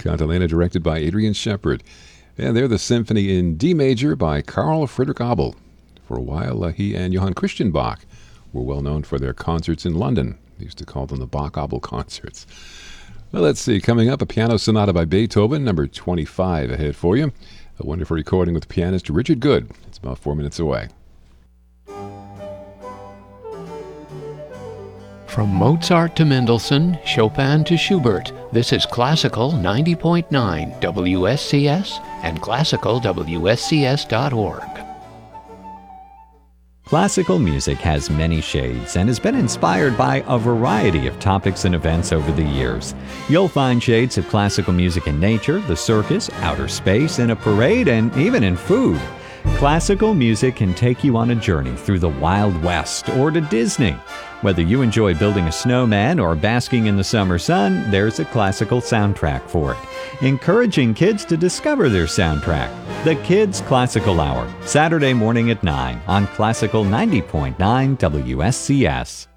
Cantilena directed by Adrian Shepard. And they're the Symphony in D major by Carl Friedrich Abel. For a while, he and Johann Christian Bach were well known for their concerts in London. They used to call them the Bach-Abel concerts. Well, let's see. Coming up, a piano sonata by Beethoven, number 25 ahead for you. A wonderful recording with pianist Richard Good. It's about 4 minutes away. From Mozart to Mendelssohn, Chopin to Schubert, this is Classical 90.9 WSCS and classicalwscs.org. Classical music has many shades and has been inspired by a variety of topics and events over the years. You'll find shades of classical music in nature, the circus, outer space, in a parade, and even in food. Classical music can take you on a journey through the Wild West or to Disney. Whether you enjoy building a snowman or basking in the summer sun, there's a classical soundtrack for it. Encouraging kids to discover their soundtrack. The Kids Classical Hour, Saturday morning at 9 on Classical 90.9 WSCS.